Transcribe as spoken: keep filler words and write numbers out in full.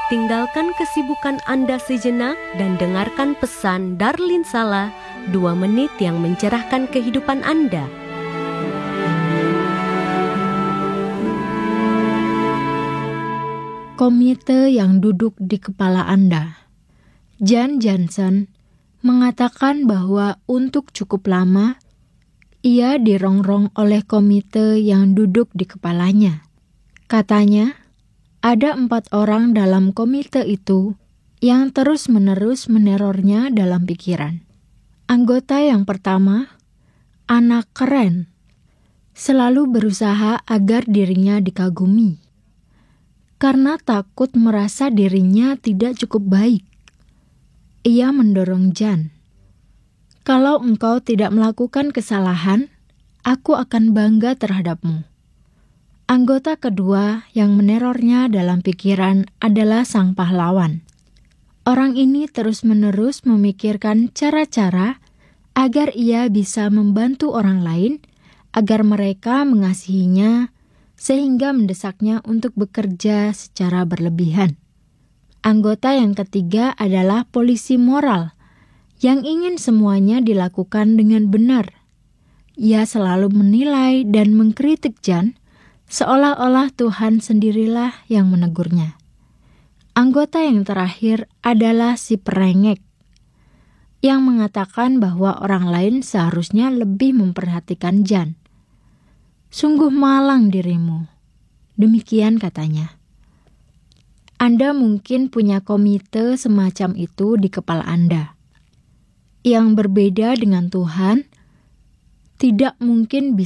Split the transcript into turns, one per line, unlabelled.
tinggalkan kesibukan Anda sejenak dan dengarkan pesan Darlin Sala, dua menit yang mencerahkan kehidupan Anda.
Komite yang duduk di kepala Anda. Jan Jansen mengatakan bahwa untuk cukup lama, ia dirongrong oleh komite yang duduk di kepalanya. Katanya, ada empat orang dalam komite itu yang terus-menerus menerornya dalam pikiran. Anggota yang pertama, anak keren, selalu berusaha agar dirinya dikagumi. Karena takut merasa dirinya tidak cukup baik, ia mendorong Jan. Kalau engkau tidak melakukan kesalahan, aku akan bangga terhadapmu. Anggota kedua yang menerornya dalam pikiran adalah sang pahlawan. Orang ini terus-menerus memikirkan cara-cara agar ia bisa membantu orang lain, agar mereka mengasihinya, sehingga mendesaknya untuk bekerja secara berlebihan. Anggota yang ketiga adalah polisi moral, yang ingin semuanya dilakukan dengan benar. Ia selalu menilai dan mengkritik Jan, seolah-olah Tuhan sendirilah yang menegurnya. Anggota yang terakhir adalah si perengek, yang mengatakan bahwa orang lain seharusnya lebih memperhatikan Jan. Sungguh malang dirimu, demikian katanya. Anda mungkin punya komite semacam itu di kepala Anda. Yang berbeda dengan Tuhan, tidak mungkin bisa